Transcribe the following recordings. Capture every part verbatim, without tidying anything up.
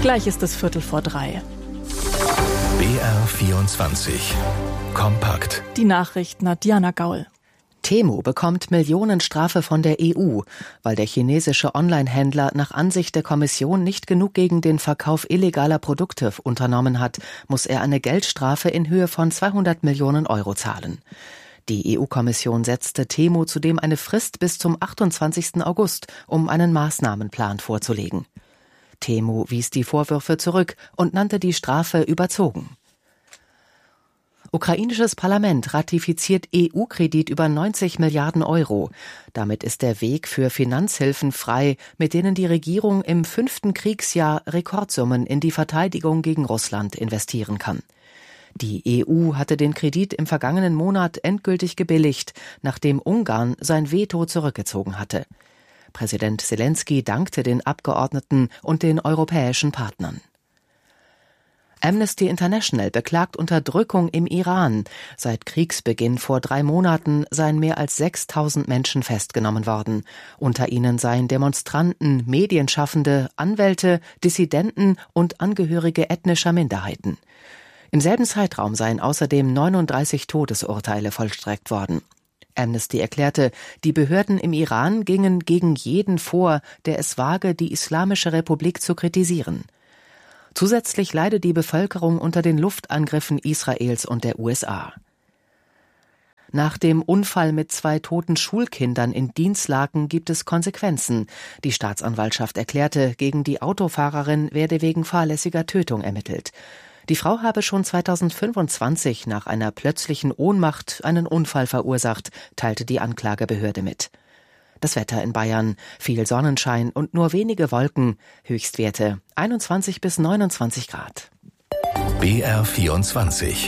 Gleich ist es Viertel vor drei. B R vierundzwanzig. Kompakt. Die Nachrichten hat Diana Gaul. Temu bekommt Millionenstrafe von der E U, weil der chinesische Online-Händler nach Ansicht der Kommission nicht genug gegen den Verkauf illegaler Produkte unternommen hat, muss er eine Geldstrafe in Höhe von zweihundert Millionen Euro zahlen. Die E U-Kommission setzte Temu zudem eine Frist bis zum achtundzwanzigsten August, um einen Maßnahmenplan vorzulegen. Temu wies die Vorwürfe zurück und nannte die Strafe überzogen. Ukrainisches Parlament ratifiziert E U-Kredit über neunzig Milliarden Euro. Damit ist der Weg für Finanzhilfen frei, mit denen die Regierung im fünften Kriegsjahr Rekordsummen in die Verteidigung gegen Russland investieren kann. Die E U hatte den Kredit im vergangenen Monat endgültig gebilligt, nachdem Ungarn sein Veto zurückgezogen hatte. Präsident Selenskyj dankte den Abgeordneten und den europäischen Partnern. Amnesty International beklagt Unterdrückung im Iran. Seit Kriegsbeginn vor drei Monaten seien mehr als sechstausend Menschen festgenommen worden. Unter ihnen seien Demonstranten, Medienschaffende, Anwälte, Dissidenten und Angehörige ethnischer Minderheiten. Im selben Zeitraum seien außerdem neununddreißig Todesurteile vollstreckt worden. Amnesty erklärte, die Behörden im Iran gingen gegen jeden vor, der es wage, die Islamische Republik zu kritisieren. Zusätzlich leide die Bevölkerung unter den Luftangriffen Israels und der U S A. Nach dem Unfall mit zwei toten Schulkindern in Dinslaken gibt es Konsequenzen. Die Staatsanwaltschaft erklärte, gegen die Autofahrerin werde wegen fahrlässiger Tötung ermittelt. Die Frau habe schon zweitausendfünfundzwanzig nach einer plötzlichen Ohnmacht einen Unfall verursacht, teilte die Anklagebehörde mit. Das Wetter in Bayern: viel Sonnenschein und nur wenige Wolken. Höchstwerte einundzwanzig bis neunundzwanzig Grad. B R vierundzwanzig.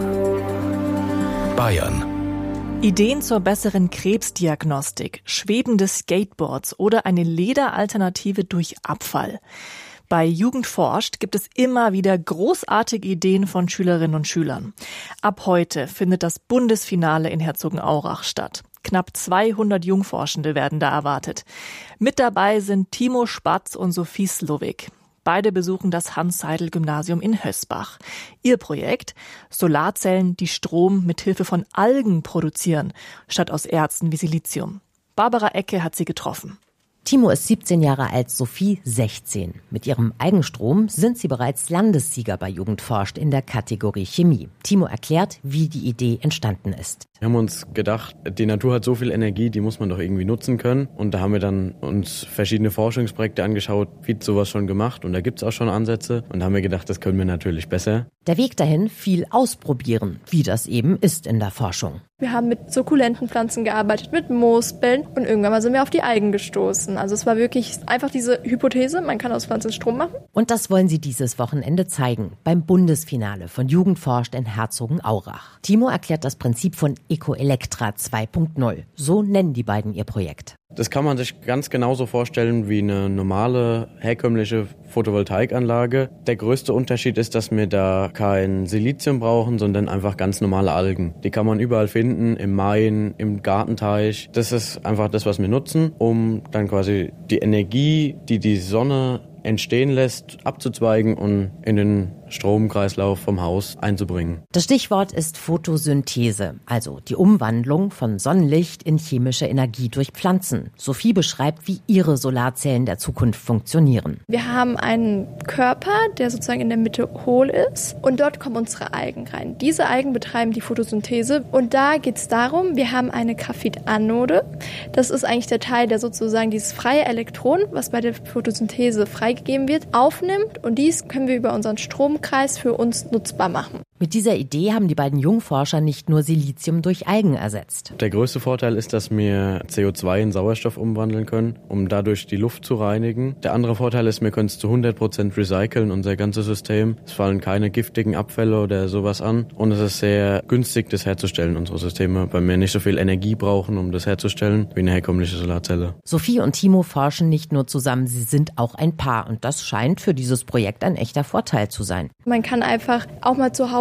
Bayern. Ideen zur besseren Krebsdiagnostik, schwebende Skateboards oder eine Lederalternative durch Abfall. Bei Jugend forscht gibt es immer wieder großartige Ideen von Schülerinnen und Schülern. Ab heute findet das Bundesfinale in Herzogenaurach statt. Knapp zweihundert Jungforschende werden da erwartet. Mit dabei sind Timo Spatz und Sophie Slowik. Beide besuchen das Hans-Seidel-Gymnasium in Hösbach. Ihr Projekt: Solarzellen, die Strom mit Hilfe von Algen produzieren, statt aus Erzen wie Silizium. Barbara Ecke hat sie getroffen. Timo ist siebzehn Jahre alt, Sophie sechzehn. Mit ihrem Eigenstrom sind sie bereits Landessieger bei Jugend forscht in der Kategorie Chemie. Timo erklärt, wie die Idee entstanden ist. Wir haben uns gedacht, die Natur hat so viel Energie, die muss man doch irgendwie nutzen können. Und da haben wir dann uns verschiedene Forschungsprojekte angeschaut, wird sowas schon gemacht. Und da gibt es auch schon Ansätze. Und da haben wir gedacht, das können wir natürlich besser. Der Weg dahin: viel ausprobieren, wie das eben ist in der Forschung. Wir haben mit sukkulenten Pflanzen gearbeitet, mit Moosbällen, und irgendwann mal sind wir auf die Algen gestoßen. Also es war wirklich einfach diese Hypothese, man kann aus Pflanzen Strom machen. Und das wollen sie dieses Wochenende zeigen, beim Bundesfinale von Jugend forscht in Herzogenaurach. Timo erklärt das Prinzip von EcoElectra zwei Punkt null. So nennen die beiden ihr Projekt. Das kann man sich ganz genauso vorstellen wie eine normale, herkömmliche Photovoltaikanlage. Der größte Unterschied ist, dass wir da kein Silizium brauchen, sondern einfach ganz normale Algen. Die kann man überall finden, im Main, im Gartenteich. Das ist einfach das, was wir nutzen, um dann quasi die Energie, die die Sonne entstehen lässt, abzuzweigen und in den Stromkreislauf vom Haus einzubringen. Das Stichwort ist Photosynthese, also die Umwandlung von Sonnenlicht in chemische Energie durch Pflanzen. Sophie beschreibt, wie ihre Solarzellen der Zukunft funktionieren. Wir haben einen Körper, der sozusagen in der Mitte hohl ist, und dort kommen unsere Algen rein. Diese Algen betreiben die Photosynthese, und da geht es darum, wir haben eine Graphitanode. Das ist eigentlich der Teil, der sozusagen dieses freie Elektron, was bei der Photosynthese freigegeben wird, aufnimmt, und dies können wir über unseren Stromkreis für uns nutzbar machen. Mit dieser Idee haben die beiden Jungforscher nicht nur Silizium durch Algen ersetzt. Der größte Vorteil ist, dass wir C O zwei in Sauerstoff umwandeln können, um dadurch die Luft zu reinigen. Der andere Vorteil ist, wir können es zu hundert Prozent recyceln, unser ganzes System. Es fallen keine giftigen Abfälle oder sowas an. Und es ist sehr günstig, das herzustellen, unsere Systeme, weil wir nicht so viel Energie brauchen, um das herzustellen, wie eine herkömmliche Solarzelle. Sophie und Timo forschen nicht nur zusammen, sie sind auch ein Paar. Und das scheint für dieses Projekt ein echter Vorteil zu sein. Man kann einfach auch mal zu Hause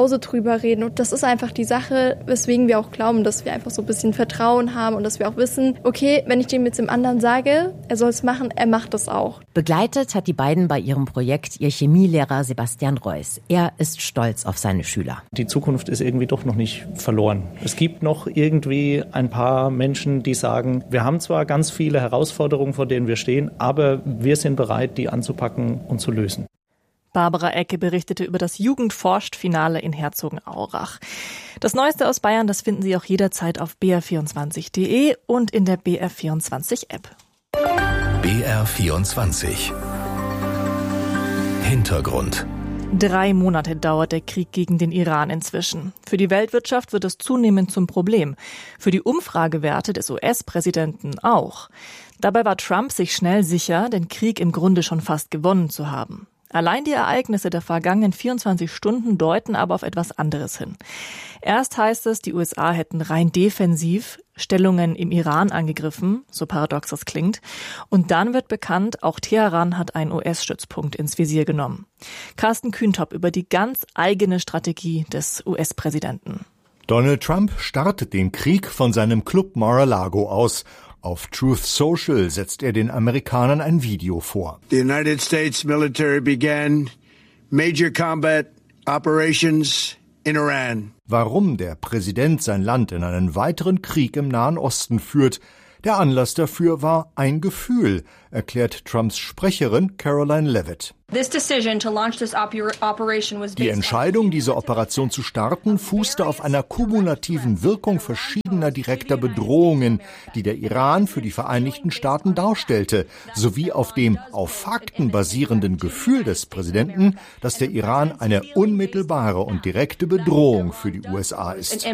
Hause drüber reden. Und das ist einfach die Sache, weswegen wir auch glauben, dass wir einfach so ein bisschen Vertrauen haben und dass wir auch wissen, okay, wenn ich dem jetzt dem anderen sage, er soll es machen, er macht es auch. Begleitet hat die beiden bei ihrem Projekt ihr Chemielehrer Sebastian Reuss. Er ist stolz auf seine Schüler. Die Zukunft ist irgendwie doch noch nicht verloren. Es gibt noch irgendwie ein paar Menschen, die sagen, wir haben zwar ganz viele Herausforderungen, vor denen wir stehen, aber wir sind bereit, die anzupacken und zu lösen. Barbara Ecke berichtete über das Jugendforscht-Finale in Herzogenaurach. Das Neueste aus Bayern, das finden Sie auch jederzeit auf b r vierundzwanzig punkt d e und in der B R vierundzwanzig App. B R vierundzwanzig Hintergrund. Drei Monate dauert der Krieg gegen den Iran inzwischen. Für die Weltwirtschaft wird es zunehmend zum Problem. Für die Umfragewerte des U S-Präsidenten auch. Dabei war Trump sich schnell sicher, den Krieg im Grunde schon fast gewonnen zu haben. Allein die Ereignisse der vergangenen vierundzwanzig Stunden deuten aber auf etwas anderes hin. Erst heißt es, die U S A hätten rein defensiv Stellungen im Iran angegriffen, so paradox das klingt. Und dann wird bekannt, auch Teheran hat einen U S-Stützpunkt ins Visier genommen. Carsten Kühntop über die ganz eigene Strategie des U S-Präsidenten. Donald Trump startet den Krieg von seinem Club Mar-a-Lago aus. Auf Truth Social setzt er den Amerikanern ein Video vor. The United States military began major combat operations in Iran. Warum der Präsident sein Land in einen weiteren Krieg im Nahen Osten führt, der Anlass dafür war ein Gefühl, erklärt Trumps Sprecherin Caroline Leavitt. Die Entscheidung, diese Operation zu starten, fußte auf einer kumulativen Wirkung verschiedener direkter Bedrohungen, die der Iran für die Vereinigten Staaten darstellte, sowie auf dem auf Fakten basierenden Gefühl des Präsidenten, dass der Iran eine unmittelbare und direkte Bedrohung für die U S A ist.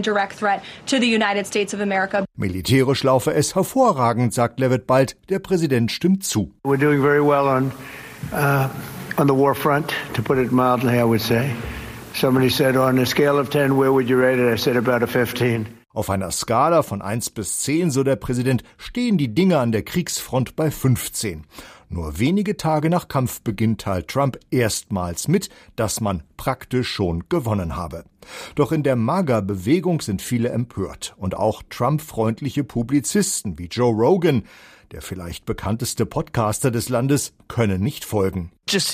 Militärisch laufe es hervorragend, sagt Leavitt bald. Der Präsident stimmt zu. We're doing very well on uh, on the war front, to put it mildly, I would say. Somebody said, on a scale of ten, where would you rate it? I said about a fifteen. Auf einer Skala von eins bis zehn, so der Präsident, stehen die Dinge an der Kriegsfront bei fünfzehn. Nur wenige Tage nach Kampfbeginn teilt Trump erstmals mit, dass man praktisch schon gewonnen habe. Doch in der MAGA-Bewegung sind viele empört und auch Trump-freundliche Publizisten wie Joe Rogan, der vielleicht bekannteste Podcaster des Landes, können nicht folgen. Das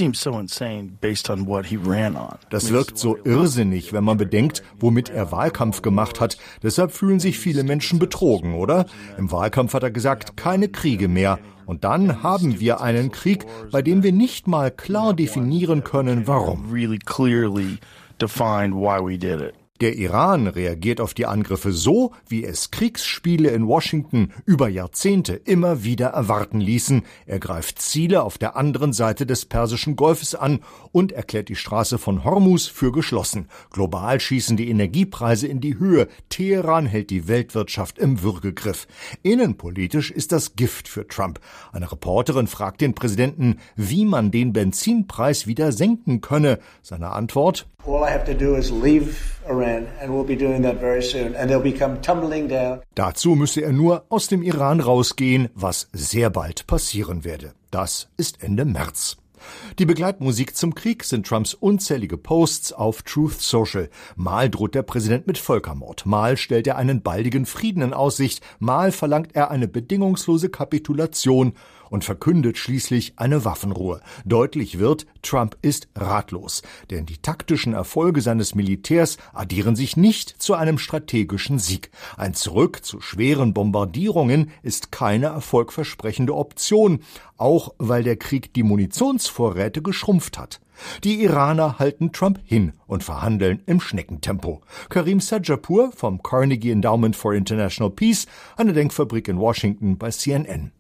wirkt so irrsinnig, wenn man bedenkt, womit er Wahlkampf gemacht hat. Deshalb fühlen sich viele Menschen betrogen, oder? Im Wahlkampf hat er gesagt, keine Kriege mehr. Und dann haben wir einen Krieg, bei dem wir nicht mal klar definieren können, warum. Der Iran reagiert auf die Angriffe so, wie es Kriegsspiele in Washington über Jahrzehnte immer wieder erwarten ließen. Er greift Ziele auf der anderen Seite des Persischen Golfes an und erklärt die Straße von Hormuz für geschlossen. Global schießen die Energiepreise in die Höhe. Teheran hält die Weltwirtschaft im Würgegriff. Innenpolitisch ist das Gift für Trump. Eine Reporterin fragt den Präsidenten, wie man den Benzinpreis wieder senken könne. Seine Antwort: All I have to do is leave Iran, and we'll be doing that very soon, and they'll become tumbling down. Dazu müsse er nur aus dem Iran rausgehen, was sehr bald passieren werde. Das ist Ende März. Die Begleitmusik zum Krieg sind Trumps unzählige Posts auf Truth Social. Mal droht der Präsident mit Völkermord, mal stellt er einen baldigen Frieden in Aussicht, mal verlangt er eine bedingungslose Kapitulation und verkündet schließlich eine Waffenruhe. Deutlich wird, Trump ist ratlos, denn die taktischen Erfolge seines Militärs addieren sich nicht zu einem strategischen Sieg. Ein Zurück zu schweren Bombardierungen ist keine erfolgversprechende Option, auch weil der Krieg die Munitionsvorräte geschrumpft hat. Die Iraner halten Trump hin und verhandeln im Schneckentempo. Karim Sajapur vom Carnegie Endowment for International Peace, eine Denkfabrik in Washington, bei C N N.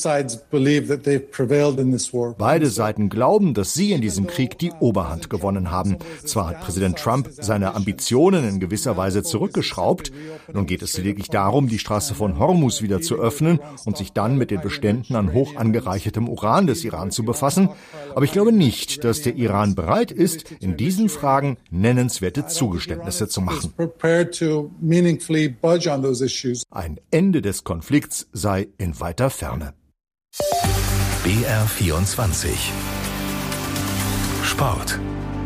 Beide Seiten glauben, dass sie in diesem Krieg die Oberhand gewonnen haben. Zwar hat Präsident Trump seine Ambitionen in gewisser Weise zurückgeschraubt. Nun geht es lediglich darum, die Straße von Hormuz wieder zu öffnen und sich dann mit den Beständen an hoch angereichertem Uran des Iran zu befassen. Aber ich glaube nicht, dass der Iran bereit ist, in diesen Fragen nennenswerte Zugeständnisse zu machen. Ein Ende des Konflikts sei in weiter Ferne. B R vierundzwanzig Sport.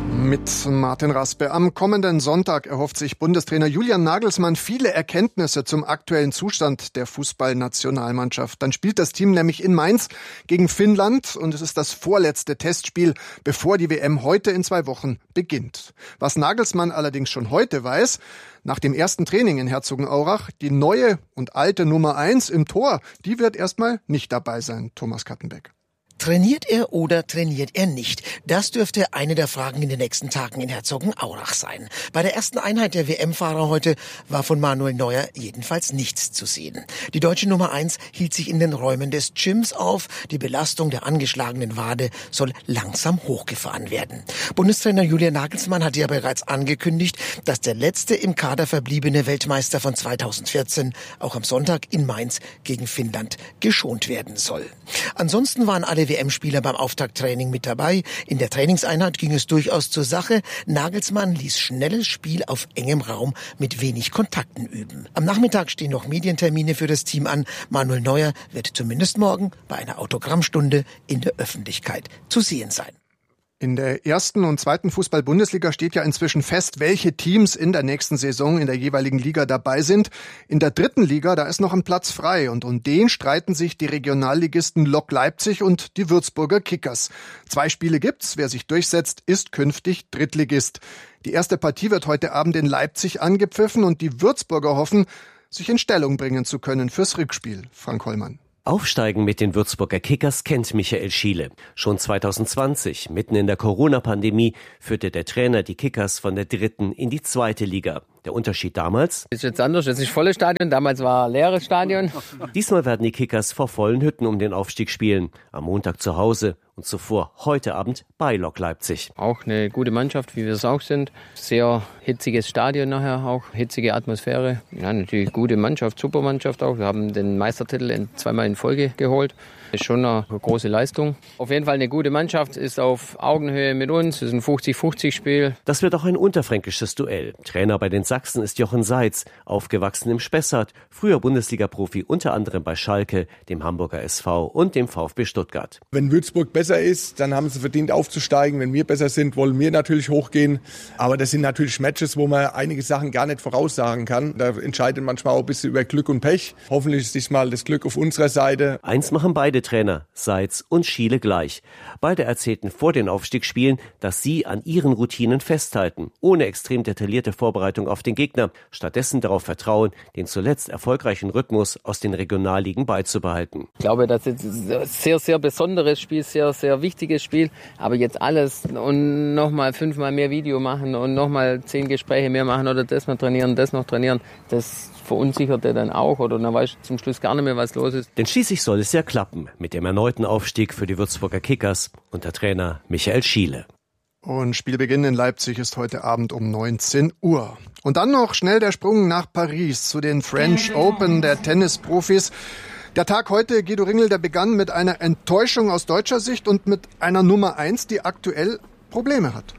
Mit Martin Raspe. Am kommenden Sonntag erhofft sich Bundestrainer Julian Nagelsmann viele Erkenntnisse zum aktuellen Zustand der Fußballnationalmannschaft. Dann spielt das Team nämlich in Mainz gegen Finnland und es ist das vorletzte Testspiel, bevor die W M heute in zwei Wochen beginnt. Was Nagelsmann allerdings schon heute weiß: Nach dem ersten Training in Herzogenaurach, die neue und alte Nummer eins im Tor, die wird erstmal nicht dabei sein. Thomas Kattenbeck. Trainiert er oder trainiert er nicht? Das dürfte eine der Fragen in den nächsten Tagen in Herzogenaurach sein. Bei der ersten Einheit der W M-Fahrer heute war von Manuel Neuer jedenfalls nichts zu sehen. Die deutsche Nummer eins hielt sich in den Räumen des Gyms auf. Die Belastung der angeschlagenen Wade soll langsam hochgefahren werden. Bundestrainer Julian Nagelsmann hatte ja bereits angekündigt, dass der letzte im Kader verbliebene Weltmeister von zweitausendvierzehn auch am Sonntag in Mainz gegen Finnland geschont werden soll. Ansonsten waren alle W M-Spieler beim Auftakttraining mit dabei. In der Trainingseinheit ging es durchaus zur Sache. Nagelsmann ließ schnelles Spiel auf engem Raum mit wenig Kontakten üben. Am Nachmittag stehen noch Medientermine für das Team an. Manuel Neuer wird zumindest morgen bei einer Autogrammstunde in der Öffentlichkeit zu sehen sein. In der ersten und zweiten Fußball-Bundesliga steht ja inzwischen fest, welche Teams in der nächsten Saison in der jeweiligen Liga dabei sind. In der dritten Liga, da ist noch ein Platz frei und um den streiten sich die Regionalligisten Lok Leipzig und die Würzburger Kickers. Zwei Spiele gibt's, wer sich durchsetzt, ist künftig Drittligist. Die erste Partie wird heute Abend in Leipzig angepfiffen und die Würzburger hoffen, sich in Stellung bringen zu können fürs Rückspiel. Frank Hollmann. Aufsteigen mit den Würzburger Kickers kennt Michael Schiele. Schon zwanzig zwanzig, mitten in der Corona-Pandemie, führte der Trainer die Kickers von der dritten in die zweite Liga. Der Unterschied damals? Ist jetzt anders, jetzt ist volles Stadion, damals war ein leeres Stadion. Diesmal werden die Kickers vor vollen Hütten um den Aufstieg spielen. Am Montag zu Hause und zuvor heute Abend bei Lok Leipzig. Auch eine gute Mannschaft, wie wir es auch sind. Sehr hitziges Stadion nachher auch, hitzige Atmosphäre. Ja, natürlich gute Mannschaft, super Mannschaft auch. Wir haben den Meistertitel in, zweimal in Folge geholt. Ist schon eine große Leistung. Auf jeden Fall eine gute Mannschaft, ist auf Augenhöhe mit uns. Es ist ein fünfzig fünfzig Spiel. Das wird auch ein unterfränkisches Duell. Trainer bei den Sachsen ist Jochen Seitz, aufgewachsen im Spessart, früher Bundesliga-Profi unter anderem bei Schalke, dem Hamburger S V und dem VfB Stuttgart. Wenn Würzburg besser ist, dann haben sie verdient aufzusteigen. Wenn wir besser sind, wollen wir natürlich hochgehen. Aber das sind natürlich Matches, wo man einige Sachen gar nicht voraussagen kann. Da entscheidet manchmal auch ein bisschen über Glück und Pech. Hoffentlich ist diesmal das Glück auf unserer Seite. Eins machen beide Trainer, Seitz und Schiele gleich. Beide erzählten vor den Aufstiegsspielen, dass sie an ihren Routinen festhalten, ohne extrem detaillierte Vorbereitung auf den Gegner, stattdessen darauf vertrauen, den zuletzt erfolgreichen Rhythmus aus den Regionalligen beizubehalten. Ich glaube, das ist ein sehr, sehr besonderes Spiel, sehr, sehr wichtiges Spiel, aber jetzt alles und nochmal fünfmal mehr Video machen und nochmal zehn Gespräche mehr machen oder das noch trainieren, das noch trainieren, das verunsichert er dann auch oder dann weiß zum Schluss gar nicht mehr, was los ist. Denn schließlich soll es ja klappen mit dem erneuten Aufstieg für die Würzburger Kickers unter Trainer Michael Schiele. Und Spielbeginn in Leipzig ist heute Abend um neunzehn Uhr. Und dann noch schnell der Sprung nach Paris zu den French Open der Tennisprofis. Der Tag heute, Guido Ringel, der begann mit einer Enttäuschung aus deutscher Sicht und mit einer Nummer eins, die aktuell Probleme hat.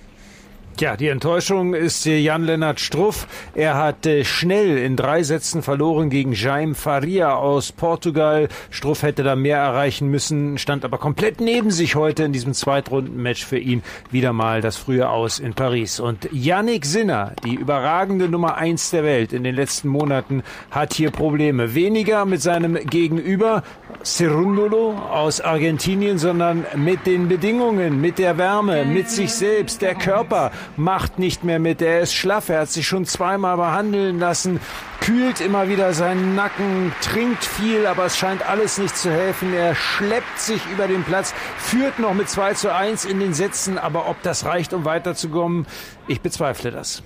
Tja, die Enttäuschung ist Jan-Lennart Struff. Er hat äh, schnell in drei Sätzen verloren gegen Jaime Faria aus Portugal. Struff hätte da mehr erreichen müssen, stand aber komplett neben sich heute in diesem Zweitrunden-Match für ihn. Wieder mal das frühe Aus in Paris. Und Jannik Sinner, die überragende Nummer eins der Welt in den letzten Monaten, hat hier Probleme. Weniger mit seinem Gegenüber Cerundolo aus Argentinien, sondern mit den Bedingungen, mit der Wärme, mit sich selbst, der Körper macht nicht mehr mit, er ist schlaff, er hat sich schon zweimal behandeln lassen, kühlt immer wieder seinen Nacken, trinkt viel, aber es scheint alles nicht zu helfen. Er schleppt sich über den Platz, führt noch mit zwei zu eins in den Sätzen, aber ob das reicht, um weiterzukommen, ich bezweifle das.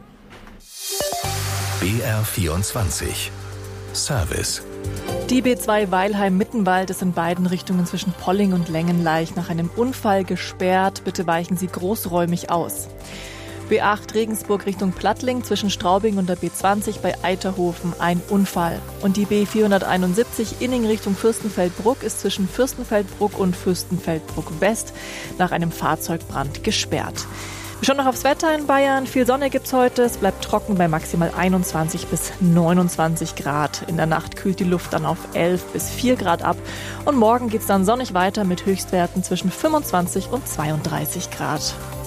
B R vierundzwanzig Service. Die B zwei Weilheim-Mittenwald ist in beiden Richtungen zwischen Polling und Längenleich nach einem Unfall gesperrt. Bitte weichen Sie großräumig aus. B acht Regensburg Richtung Plattling zwischen Straubing und der B zwanzig bei Eiterhofen ein Unfall. Und die B vierhunderteinundsiebzig Inning Richtung Fürstenfeldbruck ist zwischen Fürstenfeldbruck und Fürstenfeldbruck West nach einem Fahrzeugbrand gesperrt. Wir schauen noch aufs Wetter in Bayern. Viel Sonne gibt's heute. Es bleibt trocken bei maximal einundzwanzig bis neunundzwanzig Grad. In der Nacht kühlt die Luft dann auf elf bis vier Grad ab. Und morgen geht's dann sonnig weiter mit Höchstwerten zwischen fünfundzwanzig und zweiunddreißig Grad.